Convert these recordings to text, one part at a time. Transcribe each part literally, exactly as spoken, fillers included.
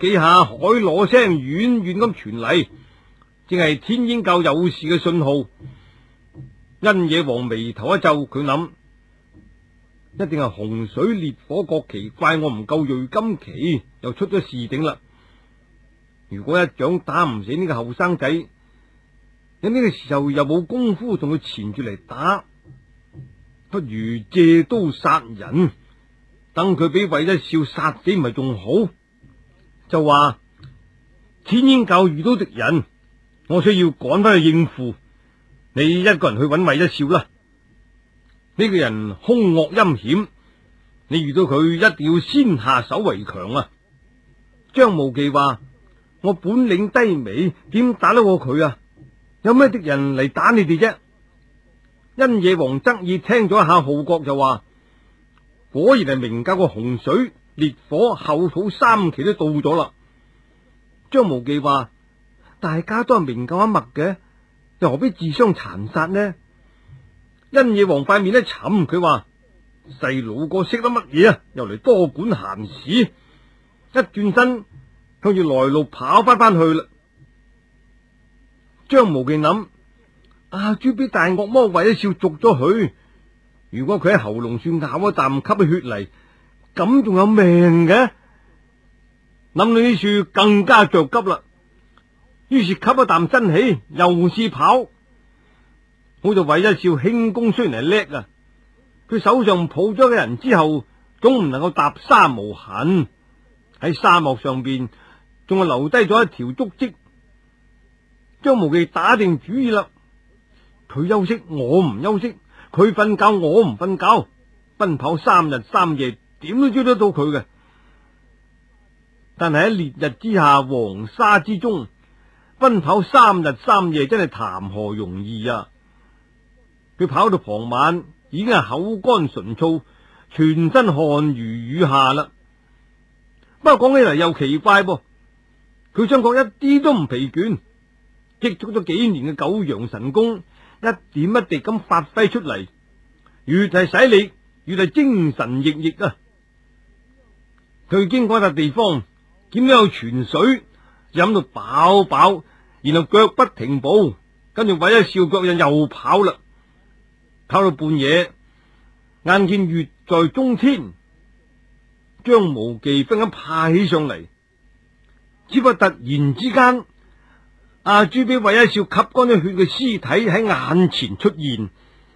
幾下海螺聲遠遠咁傳嚟，正係天鷹教有事嘅信號。因野王眉頭一皺，佢諗一定係洪水烈火國奇怪我唔夠銳金旗，又出咗事頂啦。如果一掌打唔死呢個後生仔，喺呢個時候又冇功夫同佢纏住嚟打，不如借刀殺人，等佢俾韋一笑殺死唔係仲好？就話天鷹教遇到敵人，我需要趕翻去應付，你一個人去揾韋一笑啦。呢個人兇惡陰險，你遇到佢一定要先下手為強啊！張無忌話：我本領低微，點打得過佢啊？有咩敵人嚟打你哋啫？因野王側耳聽咗一下號角，就話：果然係明教個洪水烈火後土三奇都到咗啦。張無忌話：大家都係明教一脈嘅，又何必自相殘殺呢？因野王塊面一沉，佢話：細佬哥識得乜嘢啊？又嚟多管閒事，一轉身向住來路跑翻翻去啦。張無忌諗：阿朱俾大惡魔韋一笑捉咗佢，如果佢喺喉嚨處咬一啖吸咗血嚟，咁仲有命嘅？諗到呢處更加着急啦，於是吸一啖真氣，又試跑。好在韋一笑輕功雖然係叻啊，佢手上抱咗個人之後，總唔能夠踏沙無痕，喺沙漠上邊仲係留低咗一條足跡。張無忌打定主意啦，佢休息我唔休息，佢瞓覺我唔瞓覺，奔跑三日三夜，點都追得到佢嘅。但係喺烈日之下，黃沙之中，奔跑三日三夜真係談何容易啊！佢跑到傍晚，已經係口乾唇燥，全身汗如雨下啦。不過講起嚟又奇怪噃，佢張國一啲都唔疲倦，積蓄咗幾年嘅九陽神功，一點一滴咁發揮出嚟，越係使力，越係精神奕奕啊！佢經過一笪地方，見到有泉水，飲到飽飽，然後腳不停步，跟住韋一笑腳印又跑啦。跑到半夜，眼見月在中天，張無忌忽然怕起上嚟，只不過突然之間，阿朱俾韋一笑吸乾咗血嘅屍體喺眼前出現。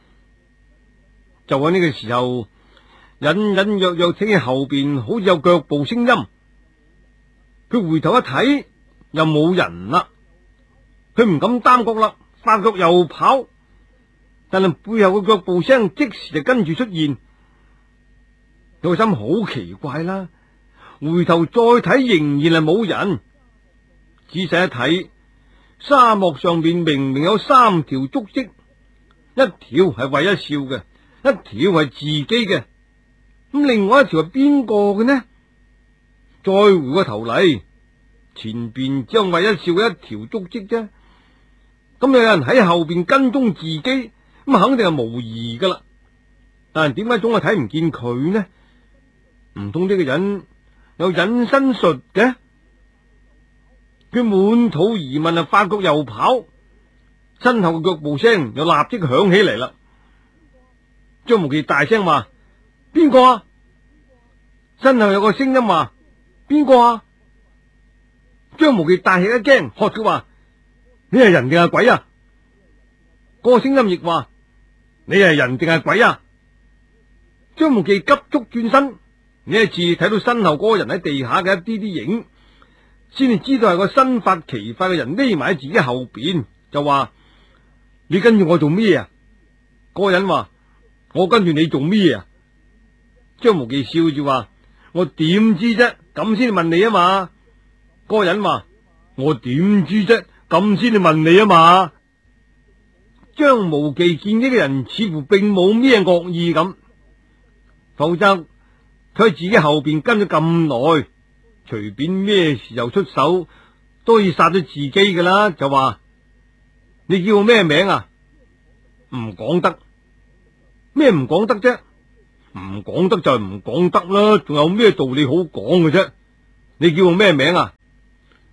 就喺呢個時候，隱隱約約聽見後邊好似有腳步聲音，佢回頭一睇，又冇人啦，佢唔敢耽擱啦，發覺又跑。但係背後嘅腳步聲即時就跟住出現，佢個心好奇怪啦。回頭再睇，仍然係冇人。仔細一睇，沙漠上邊明明有三條足跡，一條係韋一笑嘅，一條係自己嘅，咁另外一條係邊個嘅呢？再回過頭嚟，前邊只有韋一笑嘅一條足跡啫。咁有人喺後邊跟蹤自己，咁肯定係無疑噶啦，但係點解總係睇唔見佢呢？唔通呢個人有隱身術嘅？佢滿肚疑問啊，發覺又跑，身後嘅腳步聲又立即響起嚟啦。張無忌大聲話：邊個啊？身後有個聲音話：邊個啊？張無忌大吃一驚，喝佢話：你係人定係鬼啊？嗰個聲音亦話：你係人定係鬼啊？張無忌急速轉身，呢一次睇到身後嗰個人喺地下嘅一啲啲影，先至知道係個身發奇快嘅人匿埋喺自己後邊，就話：你跟住我做咩啊？嗰個人話：我跟住你做咩啊？張無忌笑住話：我點知啫？咁先問你啊嘛。嗰個人話：我點知啫？咁先至問你啊嘛。張無忌見呢個人似乎並冇咩惡意咁，否則佢喺自己後邊跟咗咁耐，隨便咩時候出手都可以殺咗自己噶啦。就話：你叫我咩名啊？唔講得。咩唔講得啫？唔講得就係唔講得啦，仲有咩道理好講嘅啫？你叫我咩名啊？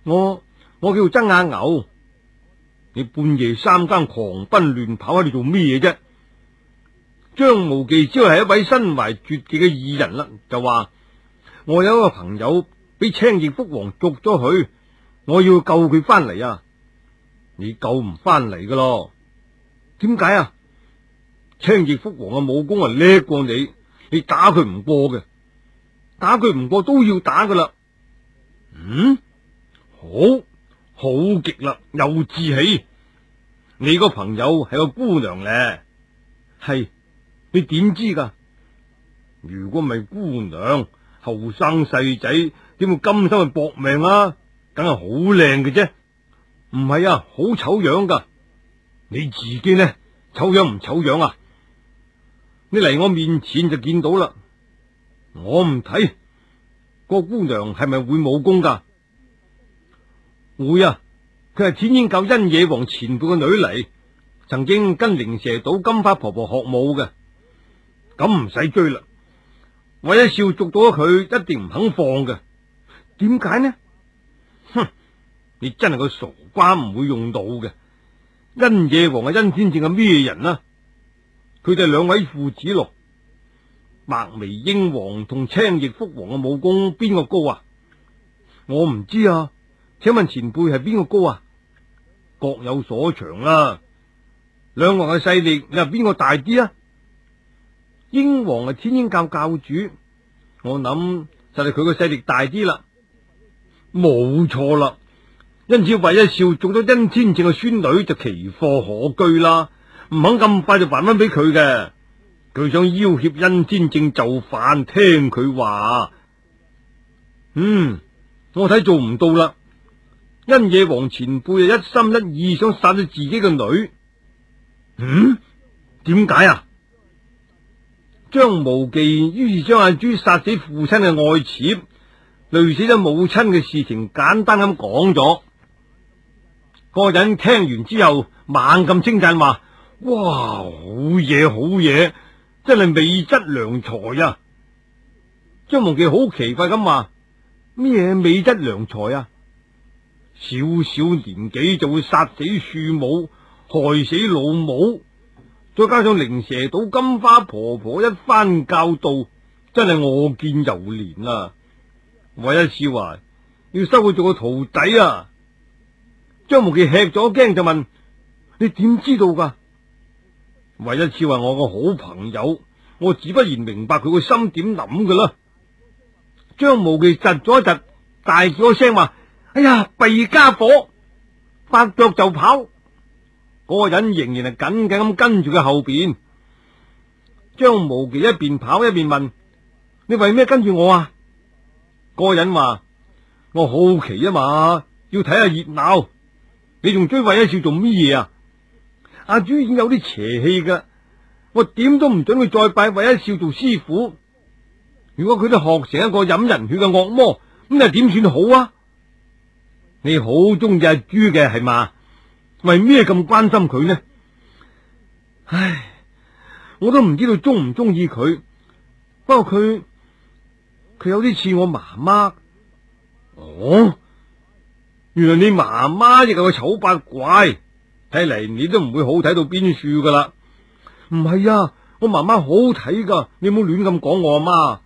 我我叫曾亞牛，你半夜三更狂奔亂跑喺度做咩嘢啫？張無忌只係一位身懷絕技嘅異人啦，就話我有一個朋友俾青翼蝠王捉咗去，我要救佢翻嚟啊！你救唔翻嚟噶咯？點解啊？青翼蝠王嘅武功啊叻過你，你打佢唔過嘅，打佢唔過都要打噶啦。嗯，好，好極啦，有志氣。你個朋友係個姑娘咧，係。你點知噶？如果唔係姑娘，後生細仔點會甘心去搏命啊？梗係好靚嘅啫，唔係啊，好醜樣噶。你自己呢？醜樣唔醜樣啊？你嚟我面前就見到啦。我唔睇，個姑娘係咪會武功噶？會啊，佢係天鷹教因野王前輩嘅女嚟，曾經跟靈蛇島金花婆婆學武嘅。咁唔使追啦，韋一笑捉到咗佢，一定唔肯放嘅。點解呢？哼，你真係個傻瓜，唔會用到嘅。因野王係因天正係咩人啊？佢哋兩位父子咯，白眉鷹王同青翼蝠王嘅武功邊個高啊？我唔知啊，請問前輩係邊個高啊？各有所長啦，兩王嘅勢力你話邊個大啲啊？鷹王係天鷹教教主，我諗就係佢個勢力大啲啦。冇錯啦，因此韋一笑做咗殷天正嘅孫女就奇貨可居啦，唔肯咁快就還翻俾佢嘅。佢想要挾殷天正就範，聽佢話。嗯，我睇做唔到啦。因野王前輩啊，一心一意想殺咗自己嘅女。嗯，點解啊？張無忌於是將阿朱殺死父親嘅愛妾，累死咗母親嘅事情簡單咁講咗。個人聽完之後猛咁稱讚話：哇，好嘢好嘢，真係美質良才啊！張無忌好奇怪咁話：咩美質良才啊？小小年紀就會殺死庶母，害死老母，再加上靈蛇島金花婆婆一番教導，真係我見猶憐啊！韋一笑話要收佢做個徒弟啊！張無忌吃咗驚就問：你點知道噶？韋一笑話我個好朋友，我自不然明白佢個心點諗噶啦。張無忌窒咗一窒，大叫一聲話：哎呀，弊家伙，發腳就跑！嗰個人仍然係緊緊咁跟住佢後邊。張無忌一邊跑一邊問：你為咩跟住我啊？嗰個人話：我好奇啊嘛，要睇下熱鬧。你仲追韋一笑做乜嘢啊？阿朱已經有啲邪氣噶，我點都唔准佢再拜韋一笑做師傅。如果佢都學成一個飲人血嘅惡魔，咁又點算好啊？你好中意阿朱嘅係嘛？為咩咁關心佢呢？唉，我都唔知道中唔中意佢。不過佢佢有啲似我媽媽。哦，原來你媽媽亦係個醜八怪，睇嚟你都唔會好睇到邊處噶啦。唔係啊，我媽媽好睇噶，你唔好亂咁講我阿媽。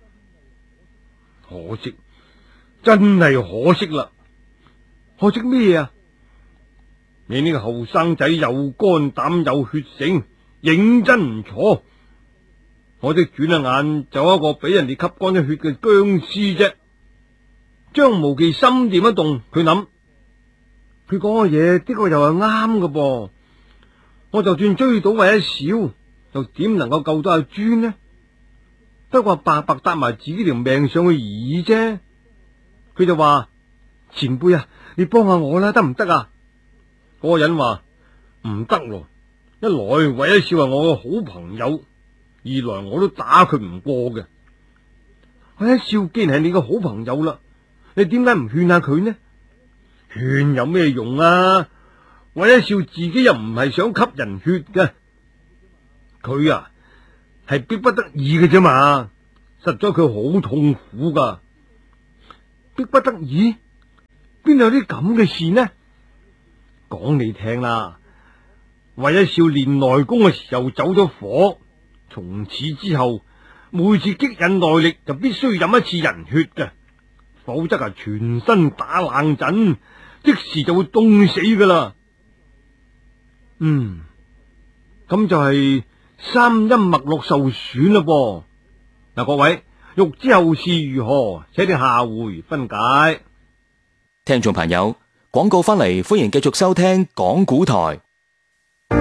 可惜，真係可惜啦。可惜咩啊？你呢個後生仔有肝膽有血性，認真唔錯。我哋轉下眼就有一個俾人哋吸乾咗血嘅僵屍啫。張無忌心念一動，佢諗佢講嘅嘢的確又係啱嘅噃。我就算追到韋一笑，又點能夠救到阿朱呢？不過白白搭埋自己條命上去而已啫。佢就話：前輩啊，你幫下我啦，得唔得啊？嗰個人話：唔得咯，一來韋一笑係我嘅好朋友，二來我都打佢唔過嘅。韋一笑既然係你嘅好朋友啦，你點解唔勸下佢呢？勸有咩用啊？韋一笑自己又唔係想吸人血嘅，佢啊係逼不得已嘅啫嘛。實在佢好痛苦噶，逼不得已。 邊有啲咁嘅事呢？講你聽啦，韋一少練內功嘅時候走咗火，從此之後每次激引內力就必須飲一次人血嘅，否則啊全身打冷震，即時就會凍死噶啦。嗯，咁就係三陰脈絡受損啦噃。嗱，各位欲知後事如何，請聽下回分解。 聽眾朋友，廣告翻嚟，歡迎繼續收聽講古台。